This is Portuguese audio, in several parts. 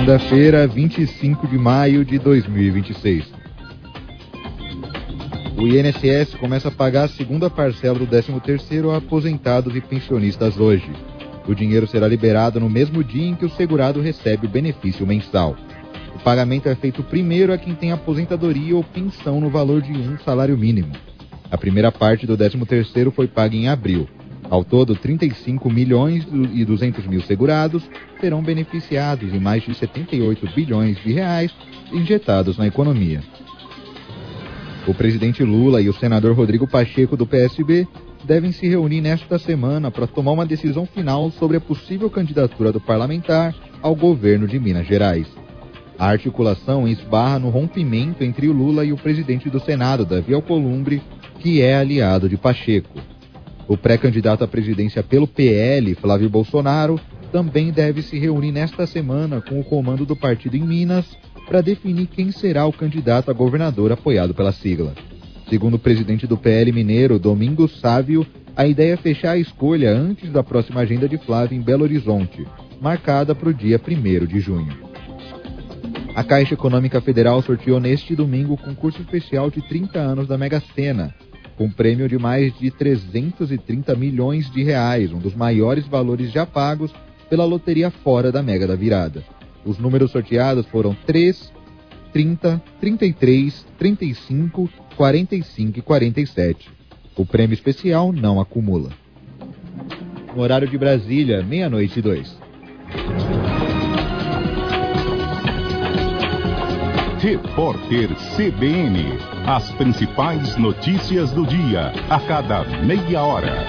Segunda-feira, 25 de maio de 2026. O INSS começa a pagar a segunda parcela do 13º a aposentados e pensionistas hoje. O dinheiro será liberado no mesmo dia em que o segurado recebe o benefício mensal. O pagamento é feito primeiro a quem tem aposentadoria ou pensão no valor de um salário mínimo. A primeira parte do 13º foi paga em abril. Ao todo, 35 milhões e 200 mil segurados serão beneficiados e mais de 78 bilhões de reais injetados na economia. O presidente Lula e o senador Rodrigo Pacheco, do PSB, devem se reunir nesta semana para tomar uma decisão final sobre a possível candidatura do parlamentar ao governo de Minas Gerais. A articulação esbarra no rompimento entre o Lula e o presidente do Senado, Davi Alcolumbre, que é aliado de Pacheco. O pré-candidato à presidência pelo PL, Flávio Bolsonaro, também deve se reunir nesta semana com o comando do partido em Minas para definir quem será o candidato a governador apoiado pela sigla. Segundo o presidente do PL mineiro, Domingos Sávio, a ideia é fechar a escolha antes da próxima agenda de Flávio em Belo Horizonte, marcada para o dia 1º de junho. A Caixa Econômica Federal sorteou neste domingo o concurso especial de 30 anos da Mega Sena, com prêmio de mais de 330 milhões de reais, um dos maiores valores já pagos pela loteria fora da Mega da Virada. Os números sorteados foram 3, 30, 33, 35, 45 e 47. O prêmio especial não acumula. No horário de Brasília, 00:02. Repórter CBN. As principais notícias do dia, a cada meia hora.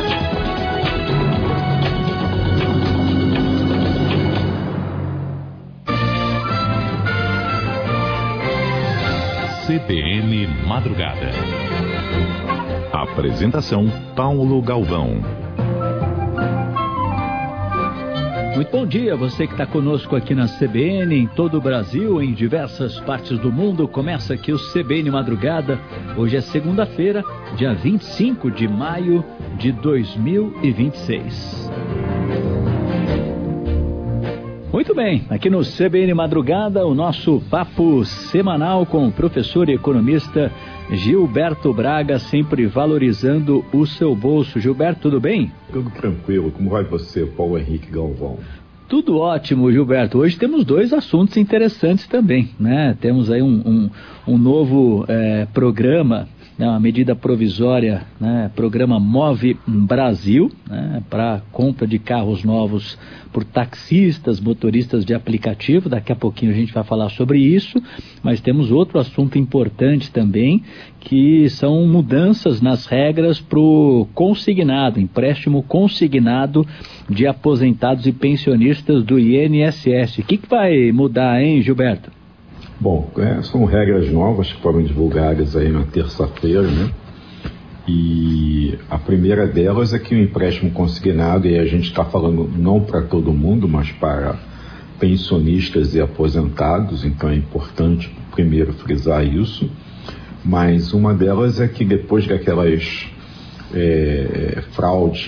CBN Madrugada. Apresentação: Paulo Galvão. Muito bom dia, você que está conosco aqui na CBN, em todo o Brasil, em diversas partes do mundo. Começa aqui o CBN Madrugada. Hoje é segunda-feira, dia 25 de maio de 2026. Muito bem, aqui no CBN Madrugada, o nosso papo semanal com o professor e economista Gilberto Braga, sempre valorizando o seu bolso. Gilberto, tudo bem? Tudo tranquilo. Como vai você, Paulo Henrique Galvão? Tudo ótimo, Gilberto. Hoje temos dois assuntos interessantes também, né? Temos aí um novo programa, né, uma medida provisória, né, programa Move Brasil, né, para compra de carros novos por taxistas, motoristas de aplicativo. Daqui a pouquinho a gente vai falar sobre isso, mas temos outro assunto importante também, que são mudanças nas regras para o consignado, empréstimo consignado de aposentados e pensionistas do INSS. O que vai mudar, hein, Gilberto? Bom, são regras novas que foram divulgadas aí na terça-feira, né? E a primeira delas é que o empréstimo consignado, e a gente está falando não para todo mundo, mas para pensionistas e aposentados, então é importante primeiro frisar isso. Mas uma delas é que depois daquelas fraudes